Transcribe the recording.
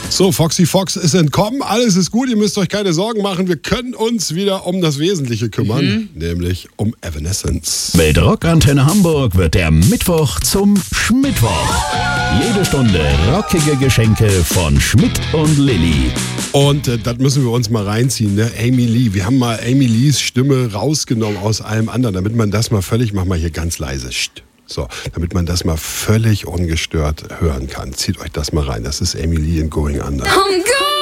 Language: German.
So, Foxy Fox ist entkommen, alles ist gut, ihr müsst euch keine Sorgen machen, wir können uns wieder um das Wesentliche kümmern, nämlich um Evanescence. Mit Rockantenne Hamburg wird der Mittwoch zum Schmittwoch. Jede Stunde rockige Geschenke von Schmidt und Lilly. Und das müssen wir uns mal reinziehen, ne? Amy Lee, wir haben mal Amy Lees Stimme rausgenommen aus allem anderen, damit man das mal völlig, mach mal hier ganz leise, so, damit man das mal völlig ungestört hören kann. Zieht euch das mal rein, das ist Amy Lee in Going Under.